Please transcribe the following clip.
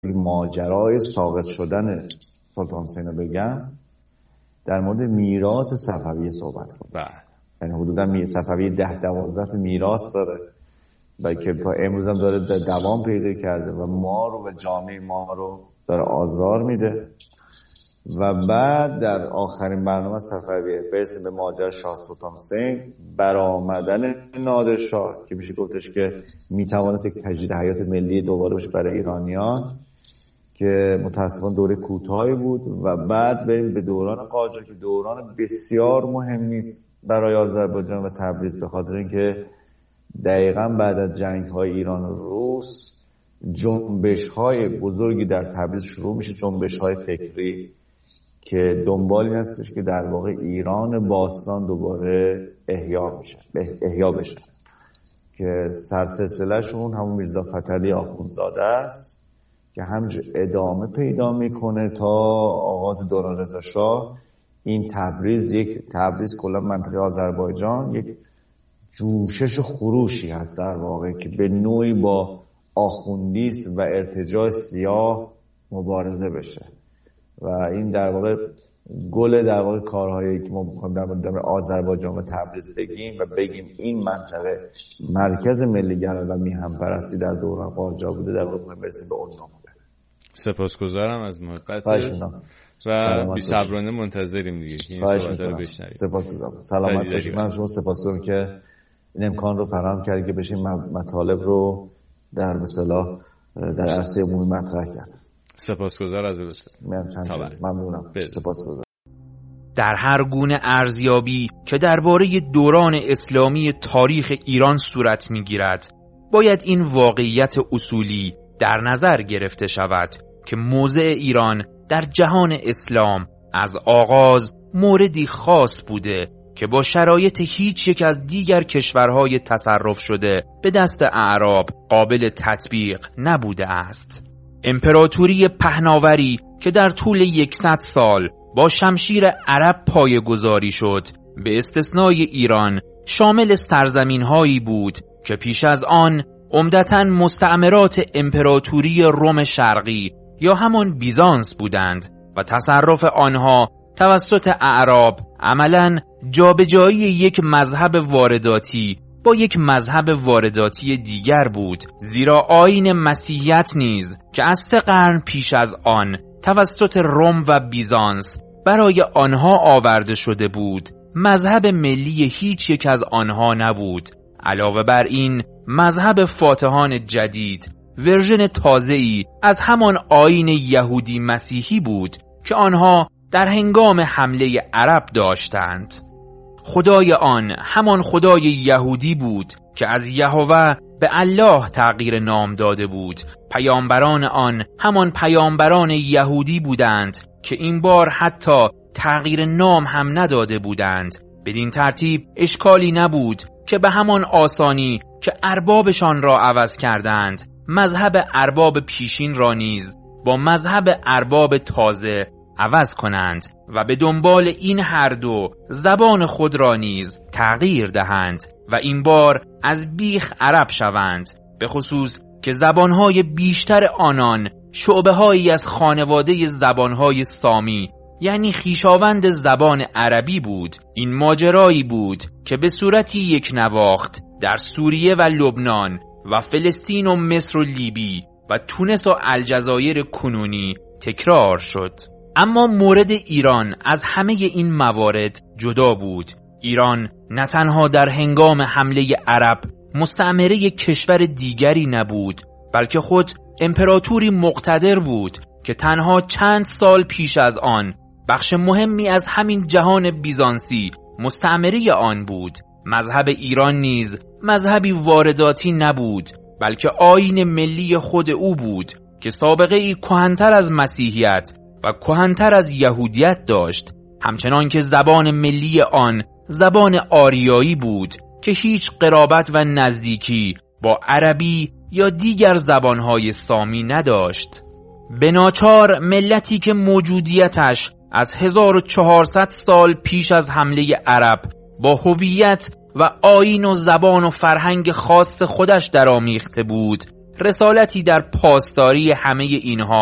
ماجرای ساقط شدن سلطان حسین رو بگم، در مورد میراث صفوی صحبت کنم. یعنی حدودا صفوی 10-12 میراث داره و که تا امروز هم داره دوام پیدا کرده و ما رو و جامعه ما رو داره آزار میده. و بعد در آخرین برنامه صفوی برسیم به ماجرای شاه سلطان حسین، برآمدن نادرشاه که میشه گفتش که میتوانست یک تجدید حیات ملی دوباره بشه برای ایرانیان که متاسفانه دوره کوتاهی بود. و بعد بریم به دوران قاجار که دوران بسیار مهمی است برای آذربایجان و تبریز، به خاطر اینکه دقیقاً بعد از جنگ‌های ایران و روس جنبش‌های بزرگی در تبریز شروع میشه، جنبش‌های فکری که دنبال این هستش که در واقع ایران باستان دوباره احیا بشه که سرسلسله‌شون همون میرزا فتحعلی آخوندزاده است که همینجور ادامه پیدا میکنه تا آغاز دوران رضا شاه. این تبریز کلا منطقه آذربایجان یک جوشش خروشی هست در واقع که به نوعی با آخوندیسم و ارتجاع سیاه مبارزه بشه و این در واقع گل در واقع کارهایی که ما می‌خوایم در مورد آذربایجان و تبریز بگیم و بگیم این منطقه مرکز ملی‌گرایی و میهن‌پرستی در دوران قاجار بوده، در واقع برسیم به اون نقطه. سپاسگزارم از محبت و بی‌صبرانه منتظریم دیگه که این صحبت رو بشنویم. سپاسگزارم. سلامت باشید. من شما سپاسگزارم که این امکان رو فراهم کردید که بشین مطالب رو در اصطلاح در عرصه عمومی مطرح کرد. سپاسگزار از ممنونم. سپاسگزارم. در هر گونه ارزیابی که درباره دوران اسلامی تاریخ ایران صورت می‌گیرد، باید این واقعیت اصولی در نظر گرفته شود که موضع ایران در جهان اسلام از آغاز موردی خاص بوده که با شرایط هیچ یک از دیگر کشورهای تصرف شده به دست اعراب قابل تطبیق نبوده است. امپراتوری پهناوری که در طول 100 سال با شمشیر عرب پایه‌گذاری شد، به استثنای ایران شامل سرزمین‌هایی بود که پیش از آن عمدتاً مستعمرات امپراتوری روم شرقی یا همان بیزانس بودند و تصرف آنها توسط اعراب عملاً جابجایی یک مذهب وارداتی با یک مذهب وارداتی دیگر بود، زیرا آیین مسیحیت نیز که از 3 قرن پیش از آن توسط روم و بیزانس برای آنها آورده شده بود، مذهب ملی هیچ یک از آنها نبود. علاوه بر این، مذهب فاتحان جدید ورژن تازه‌ای از همان آیین یهودی مسیحی بود که آنها در هنگام حمله عرب داشتند. خدای آن همان خدای یهودی بود که از یهوه به الله تغییر نام داده بود. پیامبران آن همان پیامبران یهودی بودند که این بار حتی تغییر نام هم نداده بودند. بدین ترتیب اشکالی نبود که به همان آسانی که اربابشان را عوض کردند، مذهب ارباب پیشین را نیز با مذهب ارباب تازه عوض کنند و به دنبال این هر دو زبان خود را نیز تغییر دهند و این بار از بیخ عرب شوند، به خصوص که زبانهای بیشتر آنان شعبه‌هایی از خانواده زبانهای سامی یعنی خویشاوند زبان عربی بود. این ماجرایی بود که به صورتی یک نواخت در سوریه و لبنان و فلسطین و مصر و لیبی و تونس و الجزایر کنونی تکرار شد. اما مورد ایران از همه این موارد جدا بود. ایران نه تنها در هنگام حمله عرب مستعمره کشور دیگری نبود، بلکه خود امپراتوری مقتدر بود که تنها چند سال پیش از آن بخش مهمی از همین جهان بیزانسی مستعمره آن بود. مذهب ایران نیز مذهبی وارداتی نبود، بلکه آیین ملی خود او بود که سابقه ای کهن‌تر از مسیحیت و کهن‌تر از یهودیت داشت. همچنان که زبان ملی آن زبان آریایی بود که هیچ قرابت و نزدیکی با عربی یا دیگر زبانهای سامی نداشت. به ناچار ملتی که موجودیتش از 1400 سال پیش از حمله عرب با هویت و آیین و زبان و فرهنگ خاص خودش درآمیخته بود، رسالتی در پاسداری همه اینها